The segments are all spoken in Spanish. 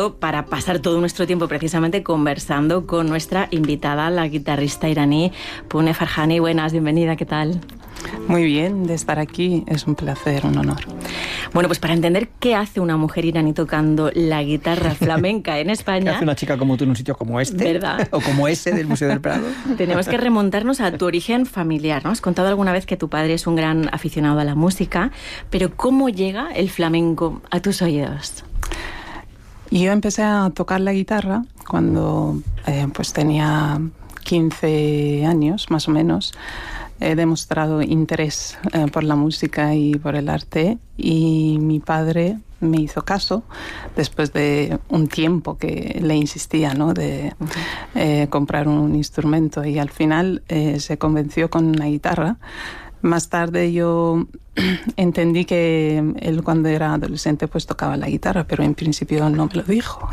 todo para pasar todo nuestro tiempo precisamente conversando con nuestra invitada, la guitarrista iraní Pune Farjani. Buenas, bienvenida, ¿qué tal? Muy bien, de estar aquí es un placer, un honor. Bueno, pues para entender qué hace una mujer iraní tocando la guitarra flamenca en España... ¿Qué hace una chica como tú en un sitio como este? ¿Verdad? O como ese del Museo del Prado. Tenemos que remontarnos a tu origen familiar, ¿no? Has contado alguna vez que tu padre es un gran aficionado a la música, pero ¿cómo llega el flamenco a tus oídos? Yo empecé a tocar la guitarra cuando pues tenía 15 años, más o menos. He demostrado interés por la música y por el arte, y mi padre me hizo caso después de un tiempo que le insistía, ¿no?, de comprar un instrumento, y al final se convenció con una guitarra. Más tarde yo entendí que él, cuando era adolescente, pues tocaba la guitarra, pero en principio no me lo dijo.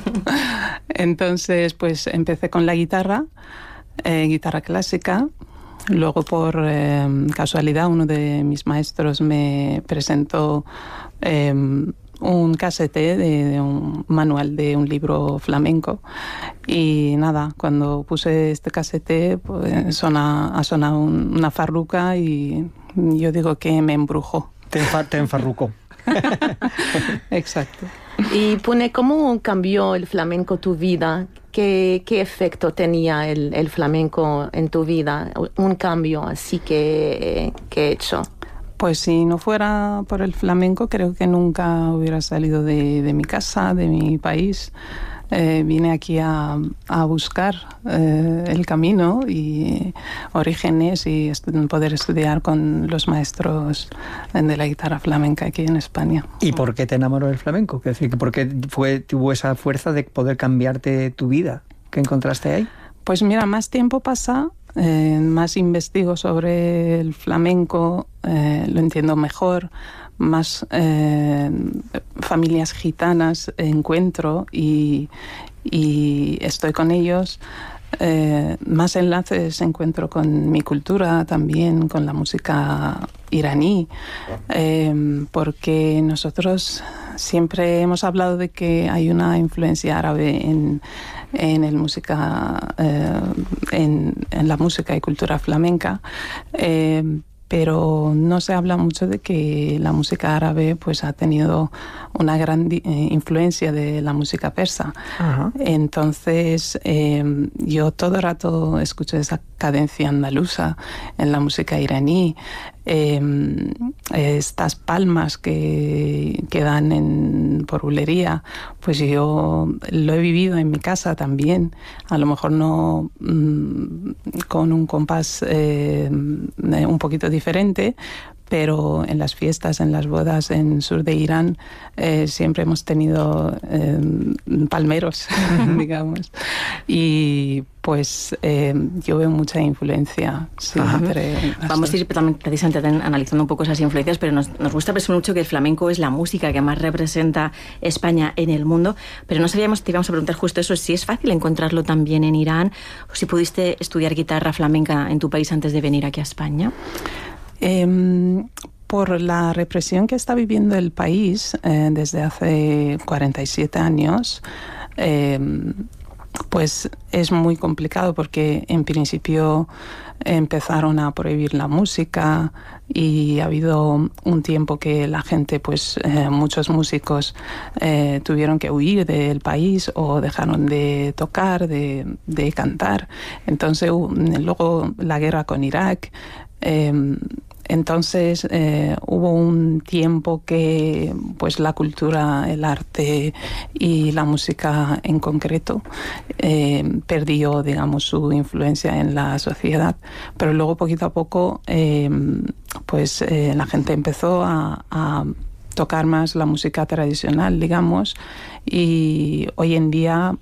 Entonces pues empecé con la guitarra clásica. Luego, por casualidad, uno de mis maestros me presentó un casete de un manual de un libro flamenco, y nada, cuando puse este casete pues ha sonado una farruca, y yo digo que me embrujó. Te enfarrucó. Exacto. Y Pune, ¿cómo cambió el flamenco tu vida? ¿Qué efecto tenía el flamenco en tu vida? Un cambio así que he hecho. Pues si no fuera por el flamenco, creo que nunca hubiera salido de mi casa, de mi país. Vine aquí a buscar el camino y orígenes, y poder estudiar con los maestros de la guitarra flamenca aquí en España. ¿Y por qué te enamoró del flamenco? Es decir, ¿por qué tuvo esa fuerza de poder cambiarte tu vida? ¿Qué encontraste ahí? Pues mira, más tiempo pasa, más investigo sobre el flamenco, lo entiendo mejor, más familias gitanas encuentro y estoy con ellos, más enlaces encuentro con mi cultura, también con la música iraní, porque nosotros siempre hemos hablado de que hay una influencia árabe en la música y cultura flamenca, pero no se habla mucho de que la música árabe pues ha tenido una gran influencia de la música persa. Uh-huh. Entonces yo todo el rato escucho esa cadencia andaluza en la música iraní, estas palmas que dan por bulería, pues yo lo he vivido en mi casa también, a lo mejor no con un compás un poquito diferente, pero en las fiestas, en las bodas en el sur de Irán, siempre hemos tenido palmeros, digamos. Y pues yo veo mucha influencia siempre. Vamos a ir también precisamente analizando un poco esas influencias, pero nos gusta presumir mucho que el flamenco es la música que más representa España en el mundo, pero no sabíamos, te íbamos a preguntar justo eso, si es fácil encontrarlo también en Irán, o si pudiste estudiar guitarra flamenca en tu país antes de venir aquí a España. Por la represión que está viviendo el país desde hace 47 años, pues es muy complicado, porque en principio empezaron a prohibir la música, y ha habido un tiempo que la gente, pues muchos músicos tuvieron que huir del país o dejaron de tocar, de cantar. Entonces luego la guerra con Irak. Entonces hubo un tiempo que pues la cultura, el arte y la música en concreto perdió, digamos, su influencia en la sociedad, pero luego poquito a poco la gente empezó a tocar más la música tradicional, digamos, y hoy en día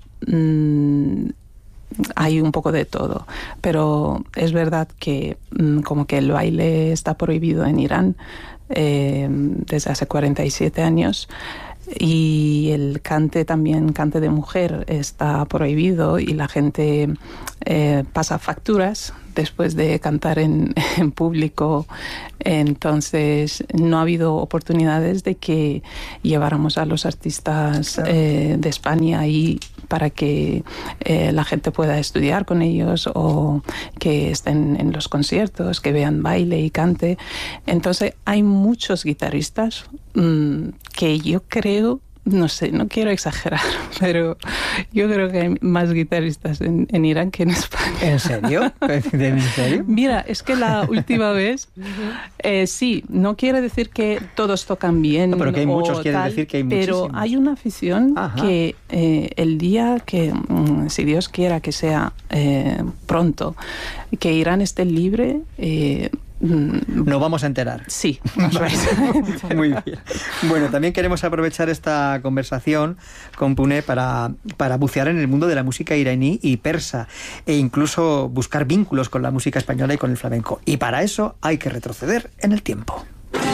hay un poco de todo, pero es verdad que como que el baile está prohibido en Irán desde hace 47 años. y el cante también, cante de mujer, está prohibido y la gente pasa facturas después de cantar en público. Entonces no ha habido oportunidades de que lleváramos a los artistas de España ahí para que la gente pueda estudiar con ellos o que estén en los conciertos, que vean baile y cante. Entonces hay muchos guitarristas que yo creo, no sé, no quiero exagerar, pero yo creo que hay más guitarristas en Irán que en España. ¿En serio? ¿En serio? Mira, es que la última vez, sí, no quiere decir que todos tocan bien. No, pero que hay muchos, quiere decir que hay muchísimos. Pero hay una afición que el día que, si Dios quiera que sea pronto, que Irán esté libre, nos vamos a enterar. Sí. Muy bien. Bueno, también queremos aprovechar esta conversación con Pune para bucear en el mundo de la música iraní y persa e incluso buscar vínculos con la música española y con el flamenco. Y para eso hay que retroceder en el tiempo.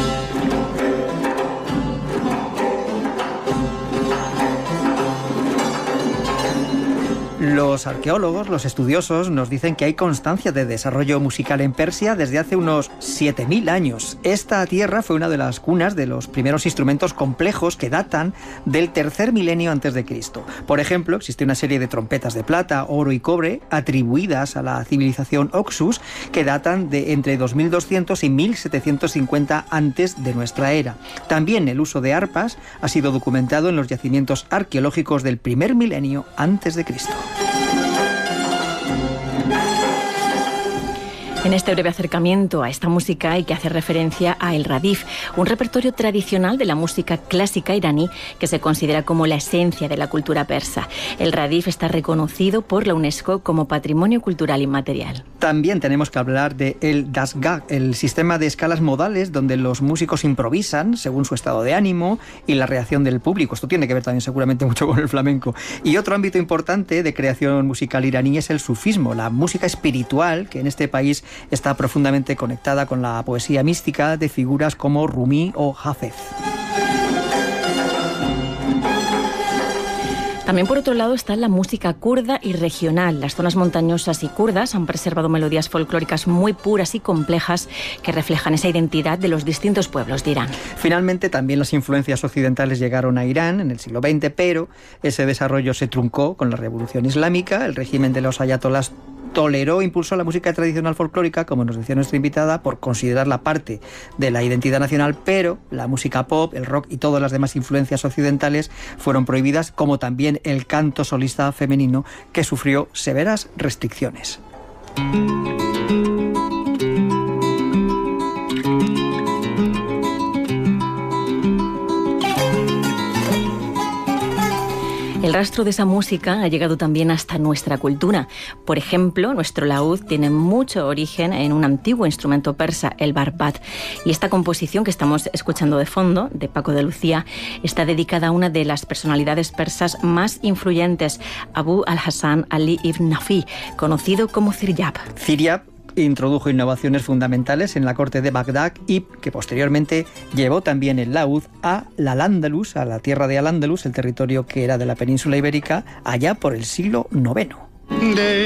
Los arqueólogos, los estudiosos, nos dicen que hay constancia de desarrollo musical en Persia desde hace unos 7.000 años. Esta tierra fue una de las cunas de los primeros instrumentos complejos que datan del tercer milenio antes de Cristo. Por ejemplo, existe una serie de trompetas de plata, oro y cobre atribuidas a la civilización Oxus que datan de entre 2200 y 1750 antes de nuestra era. También el uso de arpas ha sido documentado en los yacimientos arqueológicos del primer milenio antes de Cristo. En este breve acercamiento a esta música hay que hacer referencia a el radif, un repertorio tradicional de la música clásica iraní que se considera como la esencia de la cultura persa. El radif está reconocido por la UNESCO como Patrimonio Cultural Inmaterial. También tenemos que hablar de el dasgah, el sistema de escalas modales donde los músicos improvisan según su estado de ánimo y la reacción del público. Esto tiene que ver también seguramente mucho con el flamenco. Y otro ámbito importante de creación musical iraní es el sufismo, la música espiritual que en este país está profundamente conectada con la poesía mística de figuras como Rumi o Hafez. También, por otro lado, está la música kurda y regional. Las zonas montañosas y kurdas han preservado melodías folclóricas muy puras y complejas que reflejan esa identidad de los distintos pueblos de Irán. Finalmente, también las influencias occidentales llegaron a Irán en el siglo XX, pero ese desarrollo se truncó con la Revolución Islámica. El régimen de los ayatolás toleró e impulsó la música tradicional folclórica, como nos decía nuestra invitada, por considerarla parte de la identidad nacional, pero la música pop, el rock y todas las demás influencias occidentales fueron prohibidas, como también el canto solista femenino, que sufrió severas restricciones. El rastro de esa música ha llegado también hasta nuestra cultura. Por ejemplo, nuestro laúd tiene mucho origen en un antiguo instrumento persa, el barbat. Y esta composición que estamos escuchando de fondo, de Paco de Lucía, está dedicada a una de las personalidades persas más influyentes, Abu al-Hasan Ali ibn Nafi, conocido como Ziryab. Ziryab introdujo innovaciones fundamentales en la corte de Bagdad y que posteriormente llevó también el laúd a Al-Ándalus, a la tierra de Al-Ándalus, el territorio que era de la península ibérica, allá por el siglo IX.